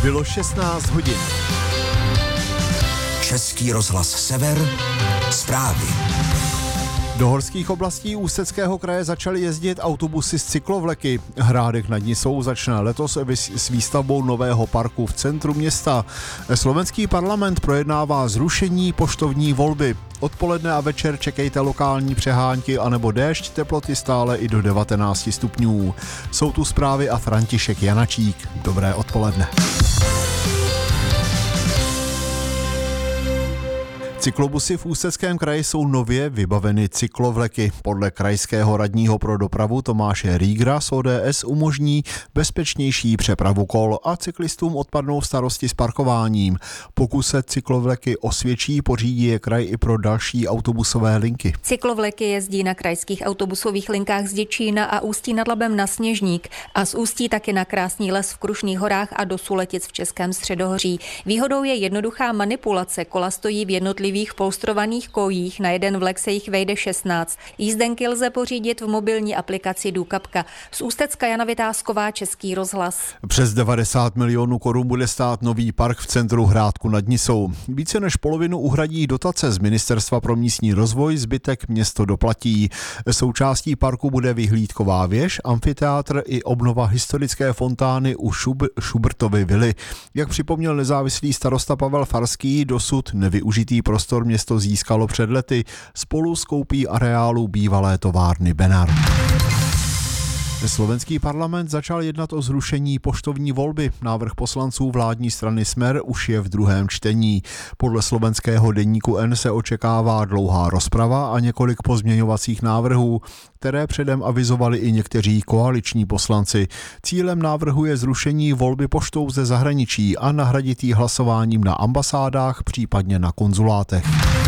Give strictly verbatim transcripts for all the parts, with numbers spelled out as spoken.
Bylo šestnáct hodin. Český rozhlas Sever, zprávy. Do horských oblastí Ústeckého kraje začaly jezdit autobusy z cyklovleky. Hrádek nad Nisou začne letos s výstavbou nového parku v centru města. Slovenský parlament projednává zrušení poštovní volby. Odpoledne a večer čekejte lokální přehánky anebo déšť, teploty stále i do devatenáct stupňů. Jsou tu zprávy a František Janačík. Dobré odpoledne. Cyklobusy v Ústeckém kraji jsou nově vybaveny cyklovleky. Podle krajského radního pro dopravu Tomáše Rígra z O D S umožní bezpečnější přepravu kol a cyklistům odpadnou starosti s parkováním. Pokud se cyklovleky osvědčí, pořídí je kraj i pro další autobusové linky. Cyklovleky jezdí na krajských autobusových linkách z Děčína a Ústí nad Labem na Sněžník a z Ústí taky na Krásný les v Krušných horách a do Suletic v Českém středohoří. Výhodou je jednoduchá manipulace. Kola stojí v jednotlivých polstrovaných kojích, na jeden vlek se jich vejde šestnáct. Jízdenky lze pořídit v mobilní aplikaci Důkapka. Z Ústecka Jana Vytázková, Český rozhlas. Přes devadesát milionů korun bude stát nový park v centru Hrádku nad Nisou. Více než polovinu uhradí dotace z Ministerstva pro místní rozvoj, zbytek město doplatí. Součástí parku bude vyhlídková věž, amfiteátr i obnova historické fontány u Šub- Šubertovy vily. Jak připomněl nezávislý starosta Pavel Farský, dosud nevyužitý prostor město získalo před lety spolu s koupí areálu bývalé továrny Benar. Slovenský parlament začal jednat o zrušení poštovní volby. Návrh poslanců vládní strany Smer už je v druhém čtení. Podle slovenského deníku N se očekává dlouhá rozprava a několik pozměňovacích návrhů, které předem avizovali i někteří koaliční poslanci. Cílem návrhu je zrušení volby poštou ze zahraničí a nahradit ji hlasováním na ambasádách, případně na konzulátech.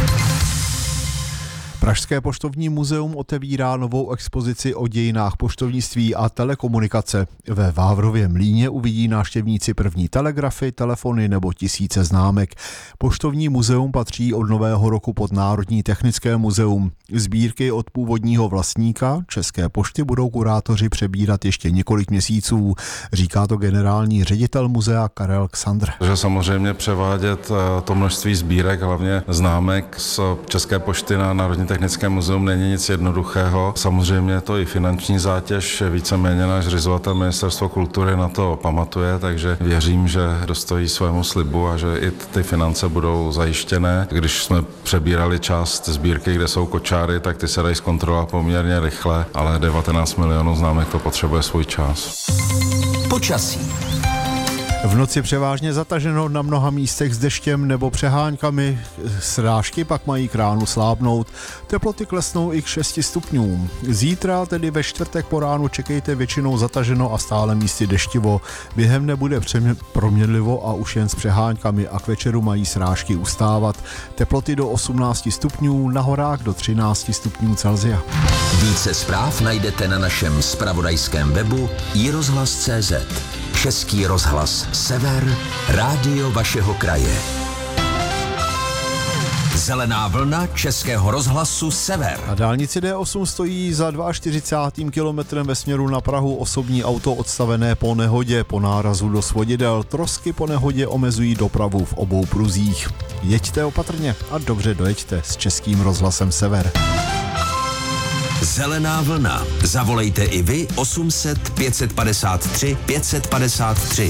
Pražské poštovní muzeum otevírá novou expozici o dějinách poštovnictví a telekomunikace. Ve Vávrově Mlýně uvidí návštěvníci první telegrafy, telefony nebo tisíce známek. Poštovní muzeum patří od nového roku pod Národní technické muzeum. Sbírky od původního vlastníka České pošty budou kurátoři přebírat ještě několik měsíců, říká to generální ředitel muzea Karel Ksandr. Že samozřejmě převádět to množství sbírek, hlavně známek z České pošty na Národní technické muzeum není nic jednoduchého. Samozřejmě to i finanční zátěž, víceméně náš zřizovatel Ministerstvo kultury na to pamatuje, takže věřím, že dostojí svému slibu a že i ty finance budou zajištěné. Když jsme přebírali část sbírky, kde jsou kočáry, tak ty se dají zkontrolovat poměrně rychle, ale devatenáct milionů známek to potřebuje svůj čas. Počasí. V noci převážně zataženo na mnoha místech s deštěm nebo přeháňkami, srážky pak mají k ránu slábnout. Teploty klesnou i k šesti stupňům. Zítra, tedy ve čtvrtek po ránu, čekejte většinou zataženo a stále místy deštivo. Během dne bude proměnlivo a už jen s přeháňkami a k večeru mají srážky ustávat. Teploty do osmnácti stupňů, na horách do třinácti stupňů Celsia. Více zpráv najdete na našem zpravodajském webu i rozhlas tečka cé zet. Český rozhlas Sever, rádio vašeho kraje. Zelená vlna Českého rozhlasu Sever. Na dálnici D osm stojí za čtyřicátým druhým kilometrem ve směru na Prahu osobní auto odstavené po nehodě po nárazu do svodidel. Trosky po nehodě omezují dopravu v obou pruzích. Jeďte opatrně a dobře dojeďte s Českým rozhlasem Sever. Zelená vlna. Zavolejte i vy osm set pět set padesát tři pět set padesát tři.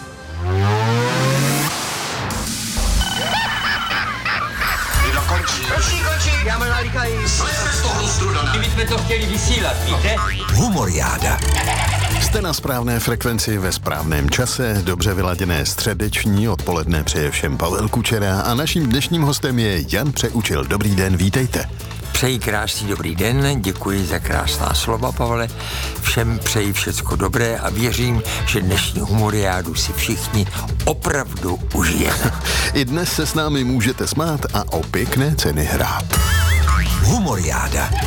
Končí, končí, já mám nalíkají. Slejte z toho strudana. My bychom to chtěli vysílat, víte? Humoriáda. Jste na správné frekvenci ve správném čase, dobře vyladěné středeční odpoledne přeje všem Pavel Kučera a naším dnešním hostem je Jan Přeučil. Dobrý den, vítejte. Přeji krásný dobrý den, děkuji za krásná slova, Pavle. Všem přeji všecko dobré a věřím, že dnešní humoriádu si všichni opravdu užijeme. I dnes se s námi můžete smát a o pěkné ceny hrát. Humoriáda.